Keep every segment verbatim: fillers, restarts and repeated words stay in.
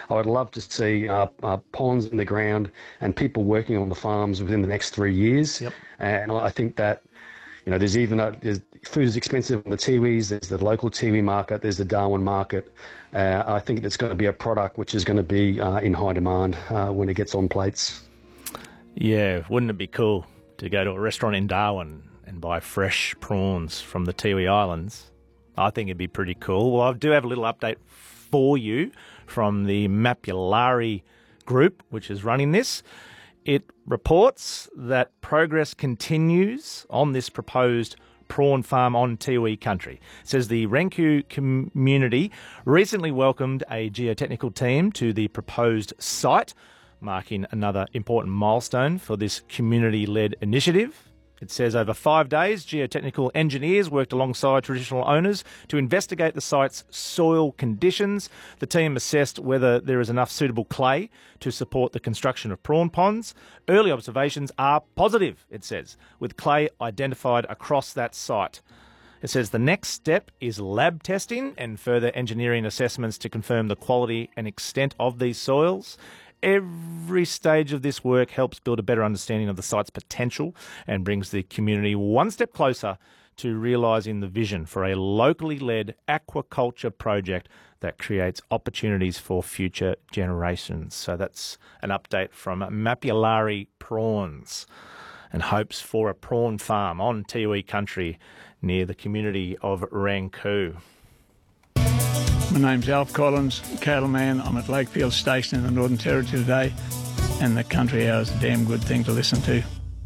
I would love to see uh, uh, ponds in the ground and people working on the farms within the next three years. Yep. And I think that, you know, there's even a, there's, food is expensive in the Tiwis. There's the local Tiwi market. There's the Darwin market. Uh, I think it's going to be a product which is going to be uh, in high demand uh, when it gets on plates. Yeah, wouldn't it be cool to go to a restaurant in Darwin and buy fresh prawns from the Tiwi Islands? I think it'd be pretty cool. Well, I do have a little update for you from the Mapulari group, which is running this. It reports that progress continues on this proposed prawn farm on Tiwi country. It says the Renku community recently welcomed a geotechnical team to the proposed site, marking another important milestone for this community-led initiative. It says over five days, geotechnical engineers worked alongside traditional owners to investigate the site's soil conditions. The team assessed whether there is enough suitable clay to support the construction of prawn ponds. Early observations are positive, it says, with clay identified across that site. It says the next step is lab testing and further engineering assessments to confirm the quality and extent of these soils. Every stage of this work helps build a better understanding of the site's potential and brings the community one step closer to realising the vision for a locally led aquaculture project that creates opportunities for future generations. So that's an update from Mapulari Prawns and hopes for a prawn farm on Tiwi country near the community of Renku. My name's Alf Collins, cattleman. I'm at Lakefield Station in the Northern Territory today, and the country hour is a damn good thing to listen to.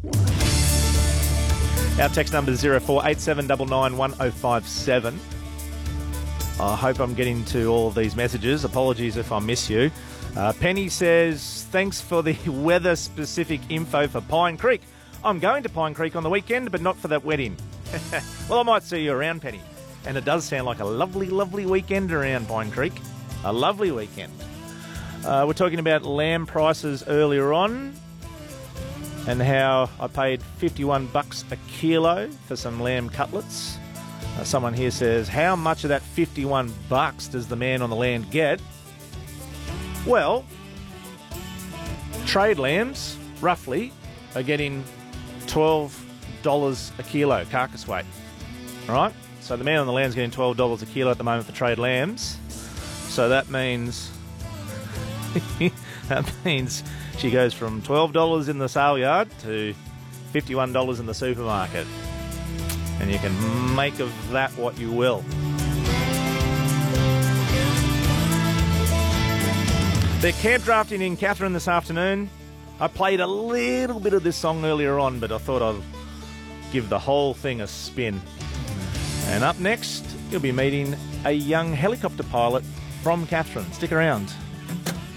Our text number is zero four eight seven nine nine one zero five seven. I hope I'm getting to all of these messages. Apologies if I miss you. Uh, Penny says, thanks for the weather-specific info for Pine Creek. I'm going to Pine Creek on the weekend, but not for that wedding. Well, I might see you around, Penny. And it does sound like a lovely, lovely weekend around Pine Creek. A lovely weekend. Uh, we're talking about lamb prices earlier on and how I paid fifty-one bucks a kilo for some lamb cutlets. Uh, someone here says, how much of that fifty-one bucks does the man on the land get? Well, trade lambs, roughly, are getting twelve dollars a kilo, carcass weight. All right? So the man on the land's getting twelve dollars a kilo at the moment for trade lambs. So that means that means she goes from twelve dollars in the sale yard to fifty-one dollars in the supermarket. And you can make of that what you will. They're camp drafting in Katherine this afternoon. I played a little bit of this song earlier on, but I thought I'd give the whole thing a spin. And up next, you'll be meeting a young helicopter pilot from Katherine. Stick around.